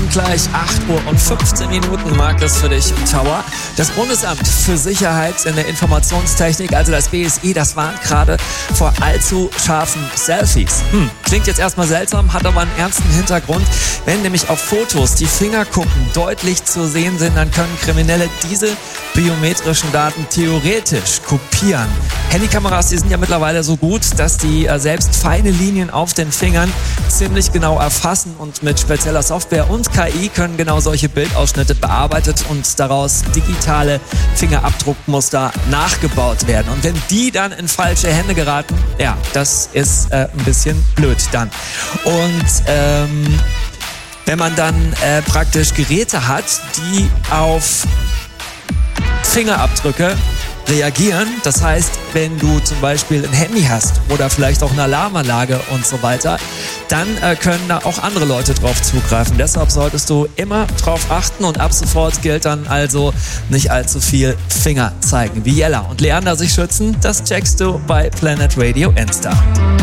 Gleich 8:15 Uhr mag es für dich im Tower. Das Bundesamt für Sicherheit in der Informationstechnik, also das BSI, das warnt gerade vor allzu scharfen Selfies. Klingt jetzt erstmal seltsam, hat aber einen ernsten Hintergrund. Wenn nämlich auf Fotos die Fingerkuppen deutlich zu sehen sind, dann können Kriminelle diese biometrischen Daten theoretisch kopieren. Handykameras, die sind ja mittlerweile so gut, dass die selbst feine Linien auf den Fingern ziemlich genau erfassen, und mit spezieller Software und KI können genau solche Bildausschnitte bearbeitet und daraus digitale Fingerabdruckmuster nachgebaut werden. Und wenn die dann in falsche Hände geraten, ja, das ist ein bisschen blöd dann. Und wenn man dann praktisch Geräte hat, die auf Fingerabdrücke reagieren. Das heißt, wenn du zum Beispiel ein Handy hast oder vielleicht auch eine Alarmanlage und so weiter, dann können da auch andere Leute drauf zugreifen. Deshalb solltest du immer drauf achten, und ab sofort gilt dann also nicht allzu viel Finger zeigen. Wie Jella und Leander sich schützen, das checkst du bei Planet Radio Insta.